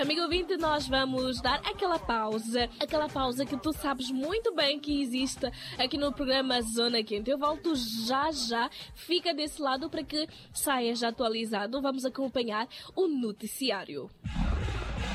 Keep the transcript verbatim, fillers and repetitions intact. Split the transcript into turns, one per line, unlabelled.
Amigo ouvinte, nós vamos dar aquela pausa, aquela pausa que tu sabes muito bem que existe aqui no programa Zona Quente. Eu volto já já, fica desse lado para que saias atualizado. Vamos acompanhar o noticiário.